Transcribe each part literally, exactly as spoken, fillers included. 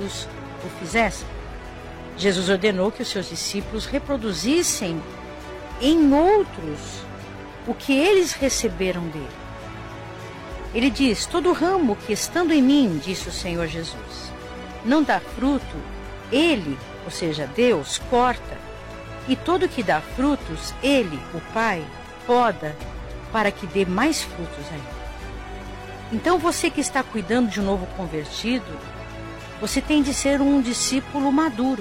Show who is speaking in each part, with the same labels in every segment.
Speaker 1: outros o fizessem. Jesus ordenou que os seus discípulos reproduzissem em outros o que eles receberam dele. Ele diz: todo ramo que estando em mim, disse o Senhor Jesus, não dá fruto, ele, ou seja, Deus, corta, e todo que dá frutos, ele, o Pai, poda, para que dê mais frutos ainda. Então você que está cuidando de um novo convertido, você tem de ser um discípulo maduro.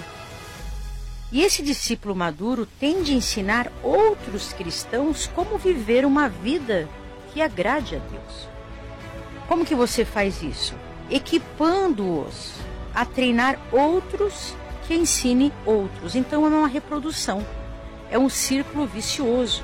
Speaker 1: E esse discípulo maduro tem de ensinar outros cristãos como viver uma vida que agrade a Deus. Como que você faz isso? Equipando-os a treinar outros que ensine outros. Então é uma reprodução, é um círculo vicioso.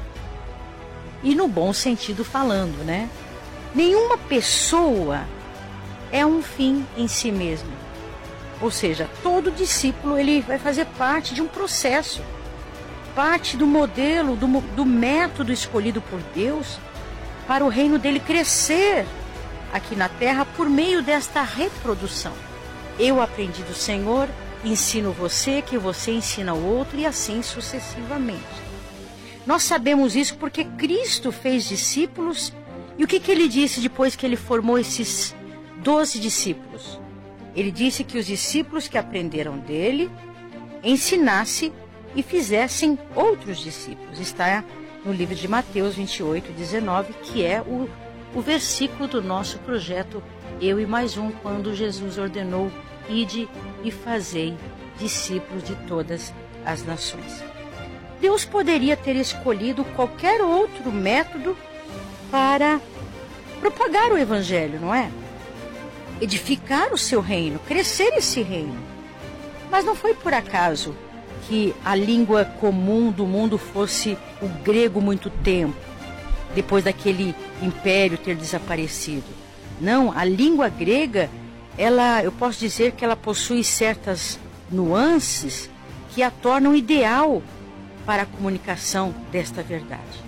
Speaker 1: E no bom sentido falando, né? Nenhuma pessoa é um fim em si mesma. Ou seja, todo discípulo ele vai fazer parte de um processo, parte do modelo, do, do método escolhido por Deus para o reino dele crescer aqui na terra por meio desta reprodução. Eu aprendi do Senhor, ensino você, que você ensina o outro e assim sucessivamente. Nós sabemos isso porque Cristo fez discípulos. E o que, que ele disse depois que ele formou esses doze discípulos? Ele disse que os discípulos que aprenderam dele ensinassem e fizessem outros discípulos. Está no livro de Mateus vinte e oito, dezenove, que é o, o versículo do nosso projeto Eu e Mais Um, quando Jesus ordenou: ide e fazei discípulos de todas as nações. Deus poderia ter escolhido qualquer outro método para propagar o evangelho, não é? Edificar o seu reino, crescer esse reino. Mas não foi por acaso que a língua comum do mundo fosse o grego muito tempo, depois daquele império ter desaparecido. Não, a língua grega, ela, eu posso dizer que ela possui certas nuances que a tornam ideal para a comunicação desta verdade.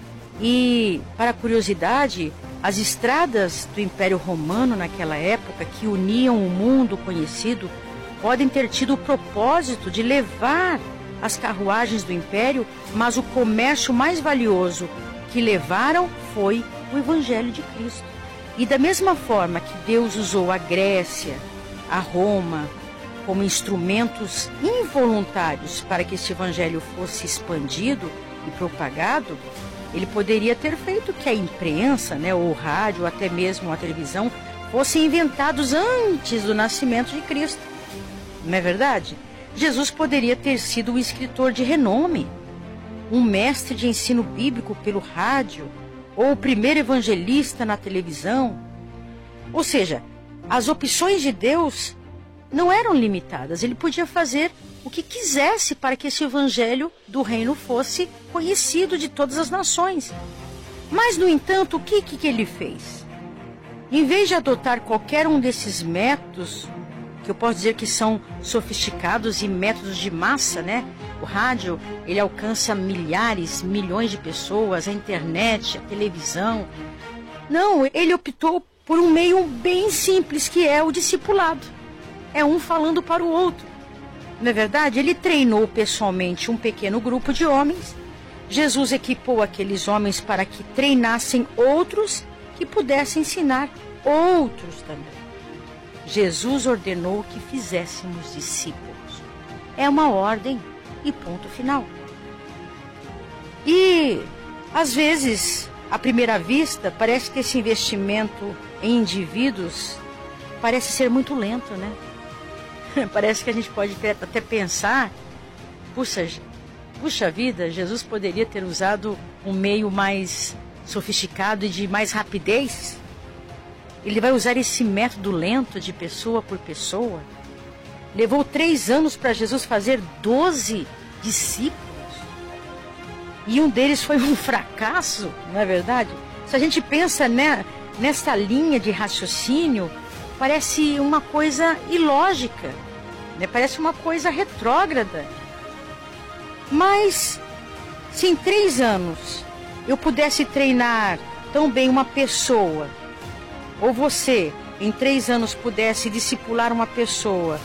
Speaker 1: E, para curiosidade, as estradas do Império Romano naquela época, que uniam o mundo conhecido, podem ter tido o propósito de levar as carruagens do Império, mas o comércio mais valioso que levaram foi o Evangelho de Cristo. E da mesma forma que Deus usou a Grécia, a Roma, como instrumentos involuntários para que este Evangelho fosse expandido e propagado, ele poderia ter feito que a imprensa, né, ou o rádio, ou até mesmo a televisão, fossem inventados antes do nascimento de Cristo. Não é verdade? Jesus poderia ter sido um escritor de renome, um mestre de ensino bíblico pelo rádio, ou o primeiro evangelista na televisão. Ou seja, as opções de Deus não eram limitadas. Ele podia fazer o que quisesse para que esse evangelho do reino fosse conhecido de todas as nações. Mas, no entanto, o que, que ele fez? Em vez de adotar qualquer um desses métodos, que eu posso dizer que são sofisticados e métodos de massa, né? O rádio, ele alcança milhares, milhões de pessoas, a internet, a televisão. Não, ele optou por um meio bem simples, que é o discipulado. É um falando para o outro. Não é verdade? Ele treinou pessoalmente um pequeno grupo de homens. Jesus equipou aqueles homens para que treinassem outros que pudessem ensinar outros também. Jesus ordenou que fizéssemos discípulos. É uma ordem e ponto final. E, às vezes, à primeira vista, parece que esse investimento em indivíduos parece ser muito lento, né? Parece que a gente pode até pensar, puxa, puxa vida, Jesus poderia ter usado um meio mais sofisticado e de mais rapidez. Ele vai usar esse método lento de pessoa por pessoa. Levou três anos para Jesus fazer doze discípulos. E um deles foi um fracasso, não é verdade? Se a gente pensa, né, nessa linha de raciocínio, parece uma coisa ilógica, né? Parece uma coisa retrógrada. Mas, se em três anos eu pudesse treinar tão bem uma pessoa, ou você, em três anos, pudesse discipular uma pessoa